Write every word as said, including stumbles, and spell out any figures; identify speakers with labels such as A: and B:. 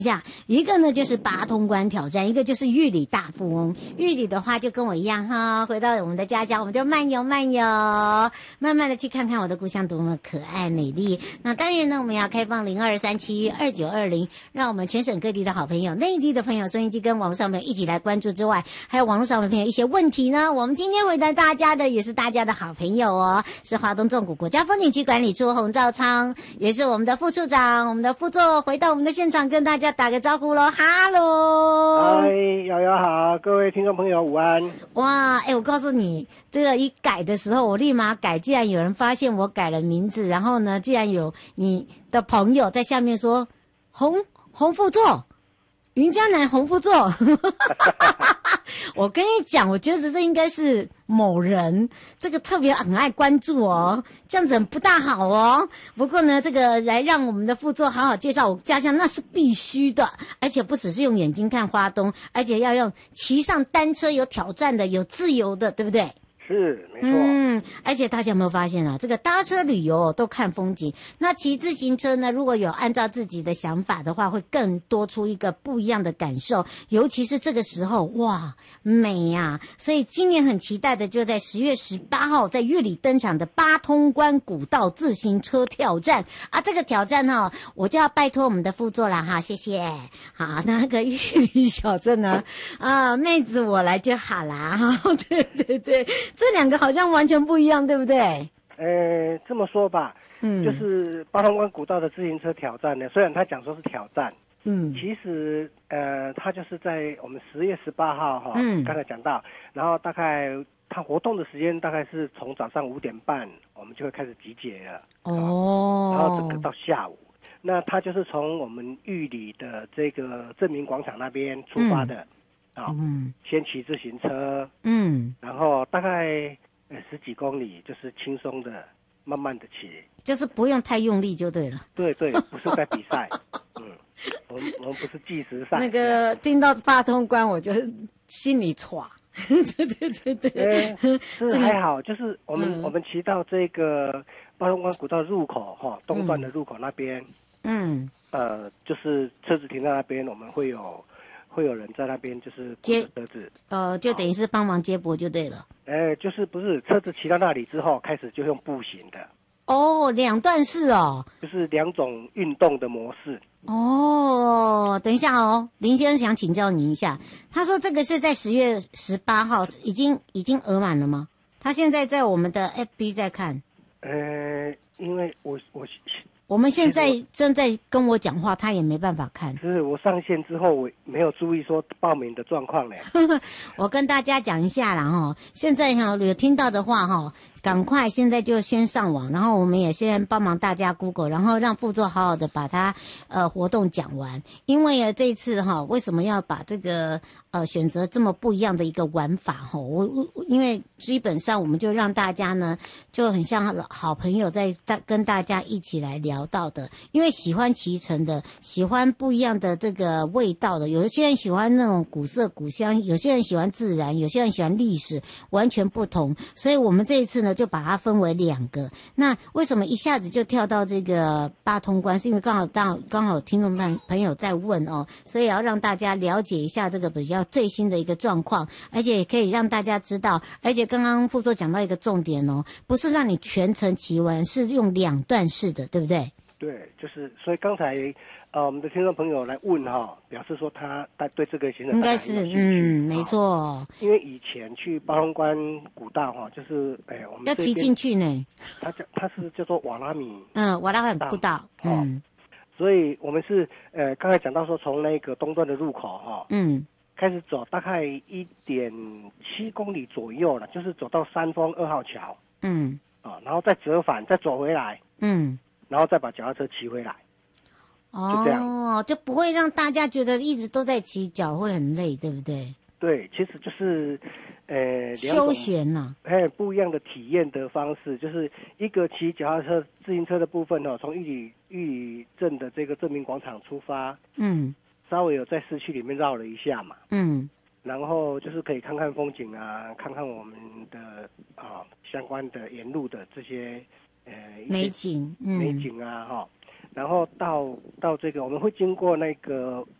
A: 一下，一个呢就是八通关挑战，一个就是玉里大富翁。玉里的话就跟我一样哈，回到我们的家乡，我们就漫游漫游，慢慢的去看看我的故乡多么可爱美丽。那当然呢，我们要开放零二三七二九二零，让我们全省各地的好朋友、内地的朋友、收音机跟网络上面一起来关注之外，还有网络上面朋友一些问题呢，我们今天回答大家的也是大家的好朋友哦，是华东纵谷国家风景区管理处洪兆昌，也是我们的副处长，我们的副座回到我们的现场跟大家打个招呼咯，哈喽！
B: 嗨，瑶瑶好，各位听众朋友午安。
A: 哇，哎，我告诉你，这个一改的时候，我立马改，既然有人发现我改了名字，然后呢，既然有你的朋友在下面说洪洪副座，云嘉南洪副座，我跟你讲，我觉得这应该是某人，这个特别很爱关注哦，这样子很不大好哦。不过呢，这个来让我们的副座好好介绍我家乡，那是必须的，而且不只是用眼睛看花东，而且要用骑上单车，有挑战的，有自由的，对不对？
B: 是，没错。
A: 嗯，而且大家有没有发现啊？这个搭车旅游、哦、都看风景，那骑自行车呢？如果有按照自己的想法的话，会更多出一个不一样的感受。尤其是这个时候，哇，美呀、啊！所以今年很期待的，就在十月十八号在玉里登场的八通关古道自行车挑战啊！这个挑战哦，我就要拜托我们的副座啦哈，谢谢。好，那个玉里小镇呢，啊，妹子我来就好啦哈。对对对。这两个好像完全不一样，对不对？
B: 呃，这么说吧，嗯，就是八通关古道的自行车挑战呢，虽然他讲说是挑战，嗯，其实呃，他就是在我们十月十八号哈，嗯，刚才讲到，然后大概他活动的时间大概是从早上五点半，我们就会开始集结了，哦，然后整个到下午，那他就是从我们玉里的这个正明广场那边出发的。嗯啊、哦，嗯，先骑自行车，嗯，然后大概呃十几公里，就是轻松的、慢慢的骑，
A: 就是不用太用力就对了。
B: 对对，不是在比赛，嗯，我们我们不是计时赛。
A: 那个听到八通关，我就心里歘。对对对对，
B: 呃、是还好，就是我们、嗯、我们骑到这个八通关古道入口哈、哦，东段的入口那边，嗯，呃，就是车子停在那边，我们会有。会有人在那边就是接车子，
A: 呃，就等于是帮忙接驳就对了。
B: 呃，就是不是车子骑到那里之后，开始就用步行的。
A: 哦，两段式哦，
B: 就是两种运动的模式。
A: 哦，等一下哦，林先生想请教您一下，他说这个是在十月十八号已经已经额满了吗？他现在在我们的 F B 在看。
B: 呃，因为我我。
A: 我们现在正在跟我讲话，他也没办法看。
B: 是我上线之后，我没有注意说报名的状况呢。
A: 我跟大家讲一下啦哈，现在哈有听到的话哈，赶快现在就先上网，然后我们也先帮忙大家 Google， 然后让副座好好的把它呃活动讲完。因为呃这一次哈，为什么要把这个呃选择这么不一样的一个玩法哈？我我因为基本上我们就让大家呢就很像好朋友在大跟大家一起来聊到的，因为喜欢骑乘的，喜欢不一样的这个味道的，有些人喜欢那种古色古香，有些人喜欢自然，有些人喜欢历史，完全不同。所以我们这一次呢，就把它分为两个。那为什么一下子就跳到这个八通关？是因为刚好到刚好听众朋朋友在问哦，所以要让大家了解一下这个比较最新的一个状况，而且也可以让大家知道。而且刚刚副座讲到一个重点哦，不是让你全程骑完，是用两段式的，对不对？
B: 对，就是所以刚才呃我们的听众朋友来问哈、哦，表示说他他对这个行程
A: 应该是嗯没错，
B: 因为以前去八通关古道哈、哦，就是哎我们
A: 要骑进去呢，
B: 它叫它是叫做瓦拉米
A: 嗯瓦拉米步道嗯、
B: 哦，所以我们是呃刚才讲到说从那个东段的入口哈、哦、嗯开始走大概一点七公里左右了，就是走到三丰二号桥嗯啊、哦，然后再折返再走回来嗯。然后再把脚踏车骑回来，
A: 哦，就这样，就不会让大家觉得一直都在骑脚会很累，对不对？
B: 对，其实就是，呃，
A: 休闲呐、
B: 啊，哎，不一样的体验的方式，就是一个骑脚踏车、自行车的部分哦，从玉里玉里镇的这个正明广场出发，嗯，稍微有在市区里面绕了一下嘛，嗯，然后就是可以看看风景啊，看看我们的啊相关的沿路的这些。呃，
A: 美景，嗯、
B: 美景啊，哈、哦， 然后到到这个我们会经过那个